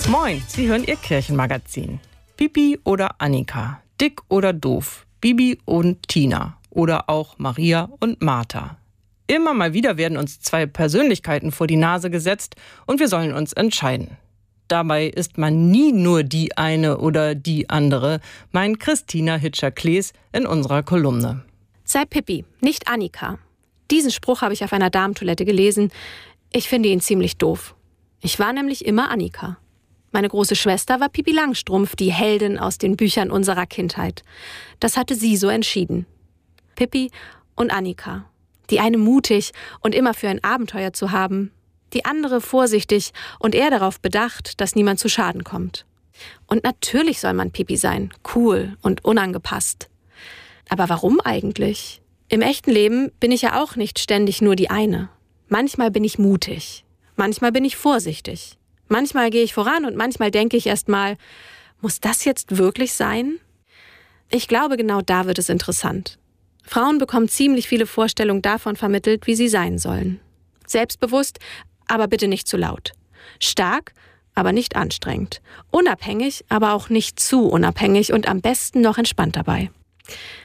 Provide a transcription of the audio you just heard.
Moin, Sie hören Ihr Kirchenmagazin. Pipi oder Annika, dick oder doof, Bibi und Tina oder auch Maria und Martha. Immer mal wieder werden uns zwei Persönlichkeiten vor die Nase gesetzt und wir sollen uns entscheiden. Dabei ist man nie nur die eine oder die andere, meint Christina Hitscher-Klees in unserer Kolumne. Sei Pippi, nicht Annika. Diesen Spruch habe ich auf einer Damentoilette gelesen. Ich finde ihn ziemlich doof. Ich war nämlich immer Annika. Meine große Schwester war Pippi Langstrumpf, die Heldin aus den Büchern unserer Kindheit. Das hatte sie so entschieden. Pippi und Annika. Die eine mutig und immer für ein Abenteuer zu haben. Die andere vorsichtig und eher darauf bedacht, dass niemand zu Schaden kommt. Und natürlich soll man Pippi sein, cool und unangepasst. Aber warum eigentlich? Im echten Leben bin ich ja auch nicht ständig nur die eine. Manchmal bin ich mutig. Manchmal bin ich vorsichtig. Manchmal gehe ich voran und manchmal denke ich erst mal, muss das jetzt wirklich sein? Ich glaube, genau da wird es interessant. Frauen bekommen ziemlich viele Vorstellungen davon vermittelt, wie sie sein sollen. Selbstbewusst, aber bitte nicht zu laut. Stark, aber nicht anstrengend. Unabhängig, aber auch nicht zu unabhängig und am besten noch entspannt dabei.